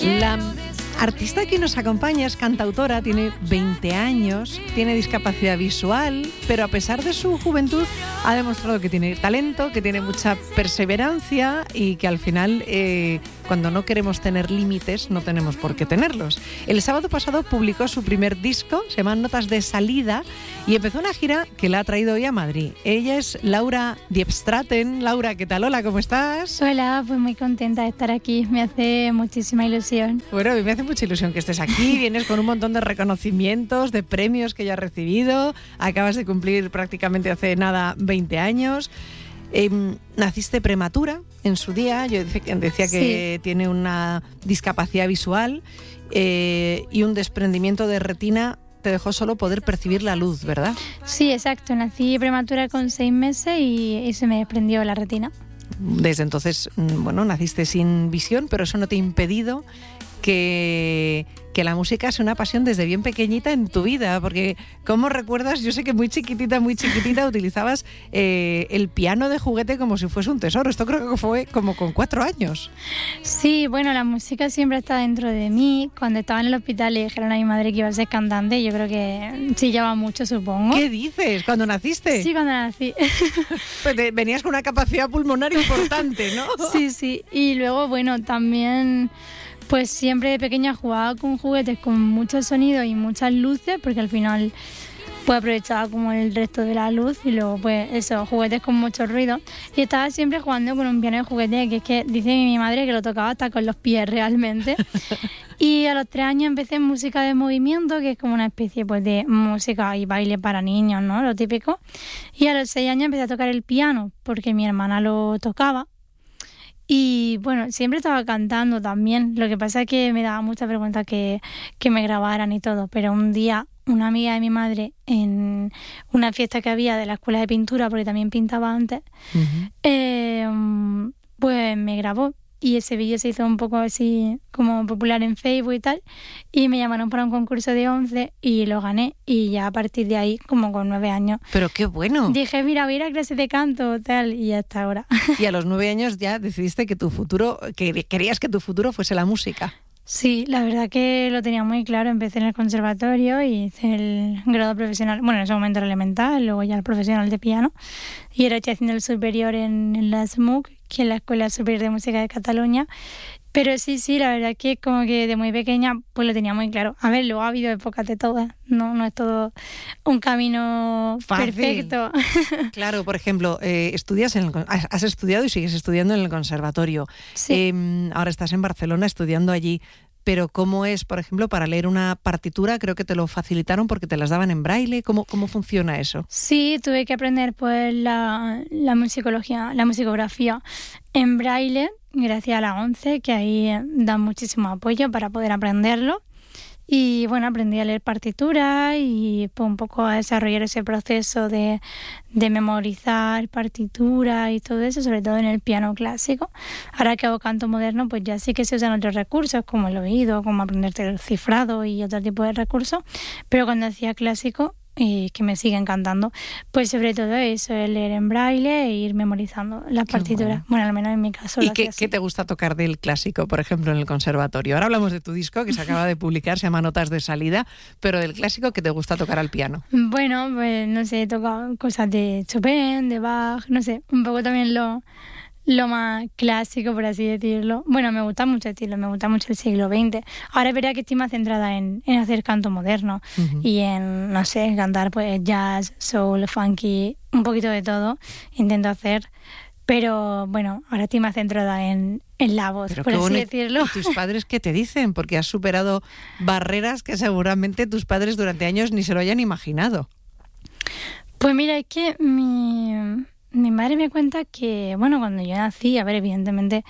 La artista que nos acompaña es cantautora, tiene 20 años, tiene discapacidad visual, pero a pesar de su juventud ha demostrado que tiene talento, que tiene mucha perseverancia y que al final cuando no queremos tener límites no tenemos por qué tenerlos. El sábado pasado publicó su primer disco, se llama Notas de Salida, y empezó una gira que la ha traído hoy a Madrid. Ella es Laura Diepstraten. Laura, ¿qué tal? Hola, ¿cómo estás? Hola, pues muy contenta de estar aquí, me hace muchísima ilusión. Bueno, a mí me hace mucha ilusión que estés aquí, vienes con un montón de reconocimientos, de premios que ya has recibido, acabas de cumplir prácticamente hace nada 20 años. Naciste prematura en su día, yo decía que sí. Tiene una discapacidad visual y un desprendimiento de retina te dejó solo poder percibir la luz, ¿verdad? Sí, exacto, nací prematura con 6 meses y se me desprendió la retina. Desde entonces, bueno, naciste sin visión, pero eso no te ha impedido que la música es una pasión desde bien pequeñita en tu vida, porque ¿cómo recuerdas? Yo sé que muy chiquitita utilizabas el piano de juguete como si fuese un tesoro. Esto creo que fue como con 4 años. Sí, bueno, la música siempre está dentro de mí. Cuando estaba en el hospital le dijeron a mi madre que iba a ser cantante. Yo creo que sí lleva mucho, supongo. ¿Qué dices? ¿Cuando naciste? Sí, cuando nací. Pues venías con una capacidad pulmonar importante, ¿no? Sí. Y luego, bueno, también... Pues siempre de pequeña jugaba con juguetes con mucho sonido y muchas luces, porque al final pues aprovechaba como el resto de la luz y luego pues eso, juguetes con mucho ruido. Y estaba siempre jugando con un piano de juguete, que es que dice mi madre que lo tocaba hasta con los pies realmente. Y a los 3 años empecé en música de movimiento, que es como una especie pues de música y baile para niños, ¿no? Lo típico. Y a los 6 años empecé a tocar el piano, porque mi hermana lo tocaba. Y bueno, siempre estaba cantando también, lo que pasa es que me daba mucha vergüenza que me grabaran y todo, pero un día una amiga de mi madre en una fiesta que había de la escuela de pintura, porque también pintaba antes, pues me grabó y ese vídeo se hizo un poco así como popular en Facebook y tal, y me llamaron para un concurso de 11 y lo gané, y ya a partir de ahí, como con 9 años... ¡Pero qué bueno! Dije, mira, voy a ir a clase de canto, tal, y hasta ahora. Y a los 9 años ya decidiste que tu futuro, que querías que tu futuro fuese la música. Sí, la verdad que lo tenía muy claro. Empecé en el conservatorio y hice el grado profesional, bueno, en ese momento era elemental, luego ya el profesional de piano, y ahora estoy haciendo el superior en la SMUC, que es la Escuela Superior de Música de Cataluña. Pero sí, la verdad que como que de muy pequeña pues lo tenía muy claro. A ver, luego ha habido épocas de todas, no es todo un camino fácil. Perfecto. Claro, por ejemplo, has estudiado y sigues estudiando en el conservatorio. Sí. Ahora estás en Barcelona estudiando allí. Pero ¿cómo es, por ejemplo, para leer una partitura? Creo que te lo facilitaron porque te las daban en braille. ¿Cómo funciona eso? Sí, tuve que aprender pues la musicografía en braille, gracias a la 11, que ahí dan muchísimo apoyo para poder aprenderlo. Y bueno, aprendí a leer partituras y pues un poco a desarrollar ese proceso de memorizar partituras y todo eso, sobre todo en el piano clásico. Ahora que hago canto moderno, pues ya sí que se usan otros recursos, como el oído, como aprenderte el cifrado y otro tipo de recursos. Pero cuando hacía clásico, que me sigue encantando, pues sobre todo eso, el leer en braille e ir memorizando las partituras. Bueno, al menos en mi caso. ¿Y qué te gusta tocar del clásico, por ejemplo, en el conservatorio? Ahora hablamos de tu disco, que se acaba de publicar, se llama Notas de Salida, pero del clásico, ¿qué te gusta tocar al piano? Bueno, pues no sé, he tocado cosas de Chopin, de Bach, no sé, un poco también lo más clásico, por así decirlo. Bueno, me gusta mucho el estilo, me gusta mucho el siglo XX. Ahora es verdad que estoy más centrada en hacer canto moderno y en, no sé, cantar pues jazz, soul, funky, un poquito de todo. Intento hacer, pero bueno, ahora estoy más centrada en la voz, pero por así decirlo. ¿Y tus padres qué te dicen? Porque has superado barreras que seguramente tus padres durante años ni se lo hayan imaginado. Pues mira, es que mi madre me cuenta que, bueno, cuando yo nací, a ver, evidentemente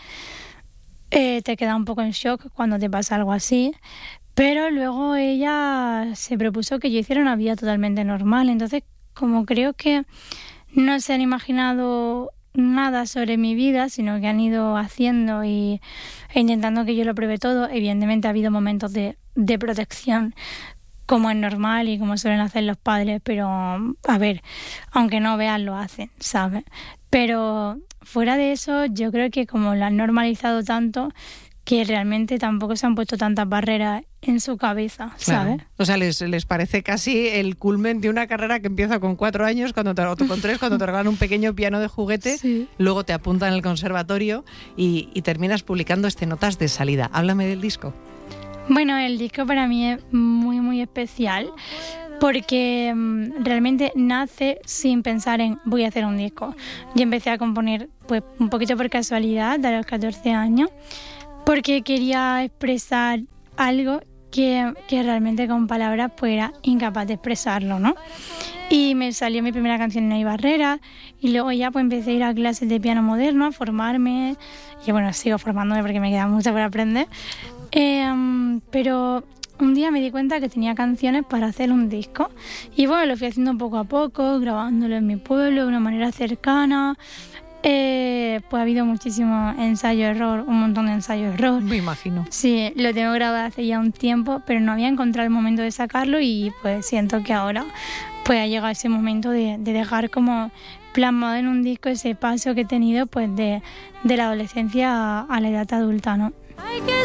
te queda un poco en shock cuando te pasa algo así, pero luego ella se propuso que yo hiciera una vida totalmente normal. Entonces, como creo que no se han imaginado nada sobre mi vida, sino que han ido haciendo e intentando que yo lo pruebe todo, evidentemente ha habido momentos de protección, como es normal y como suelen hacer los padres, pero a ver, aunque no vean, lo hacen, ¿sabes? Pero fuera de eso, yo creo que como lo han normalizado tanto, que realmente tampoco se han puesto tantas barreras en su cabeza, ¿sabes? Claro. O sea, les parece casi el culmen de una carrera que empieza con 4 años, con 3, cuando te regalan un pequeño piano de juguete, Sí. luego te apuntan en el conservatorio y terminas publicando notas de salida. Háblame del disco. Bueno, el disco para mí es muy, muy especial porque realmente nace sin pensar en voy a hacer un disco. Yo empecé a componer pues un poquito por casualidad a los 14 años porque quería expresar algo que realmente con palabras pues era incapaz de expresarlo, ¿no? Y me salió mi primera canción No hay barreras y luego ya pues empecé a ir a clases de piano moderno, a formarme y bueno, sigo formándome porque me queda mucho por aprender. Pero un día me di cuenta que tenía canciones para hacer un disco y bueno, lo fui haciendo poco a poco, grabándolo en mi pueblo de una manera cercana. Pues ha habido muchísimo ensayo-error, un montón de ensayo-error. Me imagino. Sí, lo tengo grabado hace ya un tiempo, pero no había encontrado el momento de sacarlo y pues siento que ahora pues ha llegado ese momento de dejar como plasmado en un disco ese paso que he tenido pues de la adolescencia a la edad adulta, ¿no?